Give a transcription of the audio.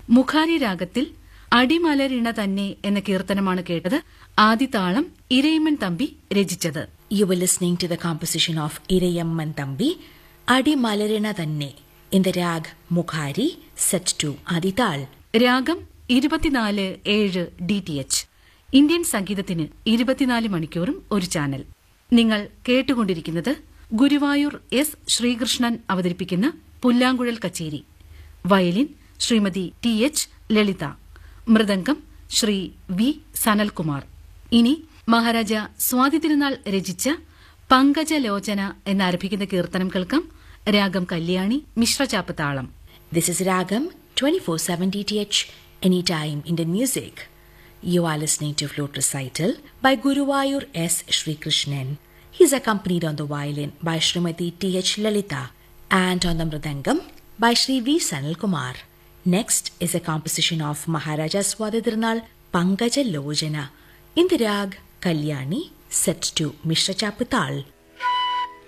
മുഖാരി രാഗത്തിൽ അടിമലരിണ തന്നെ എന്ന കീർത്തനമാണ് കേട്ടത്. ആദിതാളം ഇരയിമ്മൻ തമ്പി രചിച്ചത്. You were listening to the composition of Irayamman Thambi, Adi Malarina Thanne, in the rag Mukhari, set to Adital. രാഗം 24/7 DTH. Indian സംഗീതത്തിന് 24 മണിക്കൂറും ഒരു ചാനൽ. നിങ്ങൾ കേട്ടുകൊണ്ടിരിക്കുന്നത് ഗുരുവായൂർ എസ് ശ്രീകൃഷ്ണൻ അവതരിപ്പിക്കുന്ന പുല്ലാങ്കുഴൽ കച്ചേരി. വയലിൻ ശ്രീമതി TH ലളിത. മൃദംഗം ശ്രീ വി സനൽകുമാർ. ഇനി മഹാരാജ സ്വാതി തിരുനാൾ രചിച്ച പങ്കജലോചന എന്നാരംഭിക്കുന്ന കീർത്തനം കേൾക്കാം. രാഗം കല്യാണി, മിശ്രചാപ്പ് താളം. This is Ragam 24/7 DTH, anytime Indian music. You are listening to Flute Recital by Guruvayur S. Sri Krishnan. He is accompanied on the violin by Srimati TH Lalita and on the mridangam by Sri V Sanal Kumar. Next is a composition of Maharaja Swati Tirunal Pankaja Lojana in the rag Kalyani, set to Mishra Chapital.